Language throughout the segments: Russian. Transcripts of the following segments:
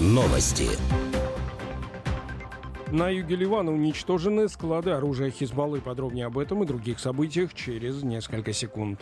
Новости. На юге Ливана уничтожены склады оружия Хизбаллы. Подробнее об этом и других событиях через несколько секунд.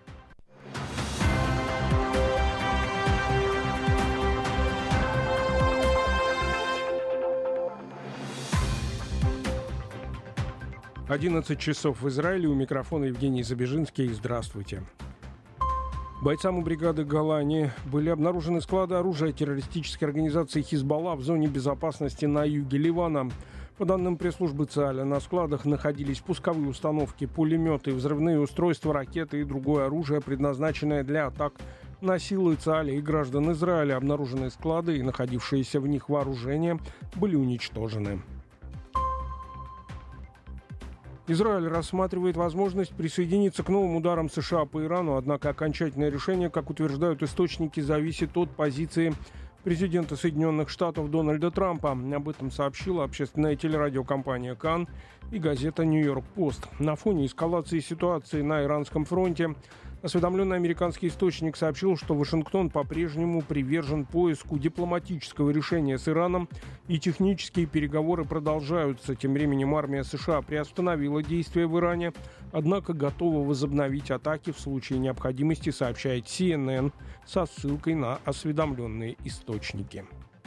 «11 часов в Израиле». У микрофона Евгений Забежинский. Здравствуйте. Бойцам бригады Голани были обнаружены склады оружия террористической организации Хизбалла в зоне безопасности на юге Ливана. По данным пресс-службы ЦАЛЯ, на складах находились пусковые установки, пулеметы, взрывные устройства, ракеты и другое оружие, предназначенное для атак на силы ЦАЛЯ и граждан Израиля. Обнаруженные склады и находившиеся в них вооружения были уничтожены. Израиль рассматривает возможность присоединиться к новым ударам США по Ирану, однако окончательное решение, как утверждают источники, зависит от позиции президента Соединенных Штатов Дональда Трампа. Об этом сообщила общественная телерадиокомпания «Кан» и газета «Нью-Йорк Пост». На фоне эскалации ситуации на Иранском фронте осведомленный американский источник сообщил, что Вашингтон по-прежнему привержен поиску дипломатического решения с Ираном, и технические переговоры продолжаются. Тем временем армия США приостановила действия в Иране, однако готова возобновить атаки в случае необходимости, сообщает CNN со ссылкой на осведомленные источники.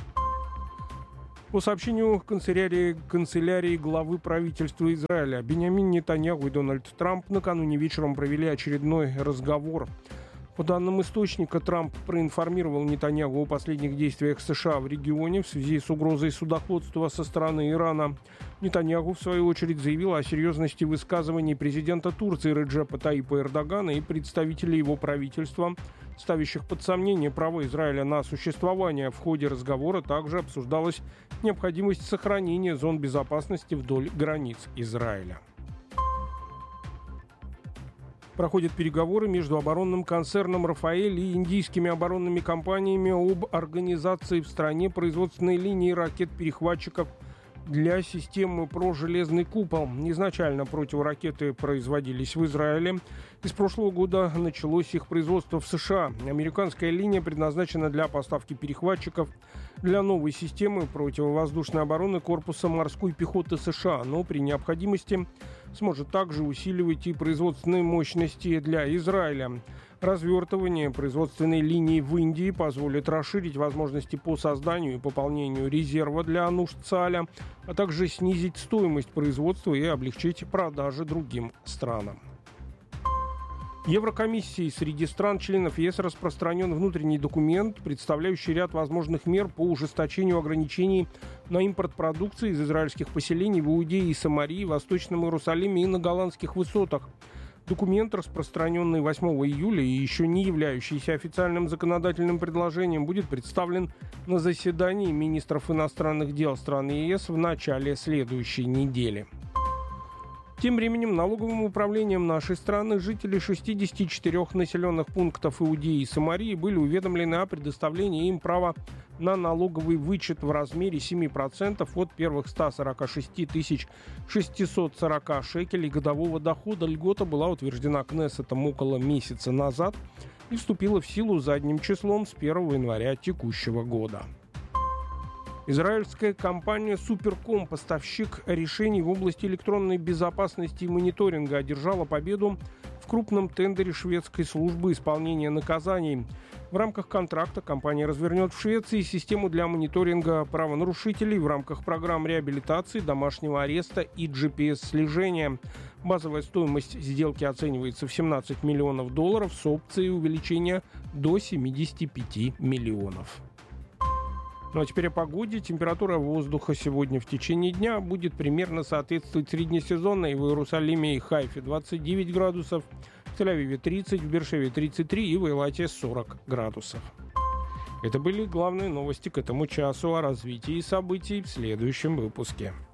По сообщению канцелярии главы правительства Израиля, Биньямин Нетаньяху и Дональд Трамп накануне вечером провели очередной разговор. По данным источника, Трамп проинформировал Нетаньяху о последних действиях США в регионе в связи с угрозой судоходства со стороны Ирана. Нетаньяху, в свою очередь, заявил о серьезности высказываний президента Турции Реджепа Таипа Эрдогана и представителей его правительства, ставящих под сомнение право Израиля на существование. В ходе разговора также обсуждалась необходимость сохранения зон безопасности вдоль границ Израиля. Проходят переговоры между оборонным концерном «Рафаэль» и индийскими оборонными компаниями об организации в стране производственной линии ракет-перехватчиков для системы ПРО «Железный купол». Изначально противоракеты производились в Израиле. С прошлого года началось их производство в США. Американская линия предназначена для поставки перехватчиков для новой системы противовоздушной обороны корпуса морской пехоты США, но при необходимости сможет также усиливать и производственные мощности для Израиля. Развертывание производственной линии в Индии позволит расширить возможности по созданию и пополнению резерва для нужд ЦАЛЯ, а также снизить стоимость производства и облегчить продажи другим странам. Еврокомиссией среди стран-членов ЕС распространен внутренний документ, представляющий ряд возможных мер по ужесточению ограничений на импорт продукции из израильских поселений в Иудее и Самарии, Восточном Иерусалиме и на Голландских высотах. Документ, распространенный 8 июля и еще не являющийся официальным законодательным предложением, будет представлен на заседании министров иностранных дел стран ЕС в начале следующей недели. Тем временем налоговым управлением нашей страны жители 64 населенных пунктов Иудеи и Самарии были уведомлены о предоставлении им права на налоговый вычет в размере 7% от первых 146 640 шекелей годового дохода. Льгота была утверждена Кнессетом около месяца назад и вступила в силу задним числом с 1 января текущего года. Израильская компания «Суперком», поставщик решений в области электронной безопасности и мониторинга, одержала победу в крупном тендере шведской службы исполнения наказаний. В рамках контракта компания развернет в Швеции систему для мониторинга правонарушителей в рамках программ реабилитации, домашнего ареста и GPS-слежения. Базовая стоимость сделки оценивается в $17 миллионов с опцией увеличения до 75 миллионов. Ну а теперь о погоде. Температура воздуха сегодня в течение дня будет примерно соответствовать среднесезонной в Иерусалиме и Хайфе 29 градусов, в Тель-Авиве 30, в Беэр-Шеве 33 и в Эйлате 40 градусов. Это были главные новости к этому часу. О развитии событий в следующем выпуске.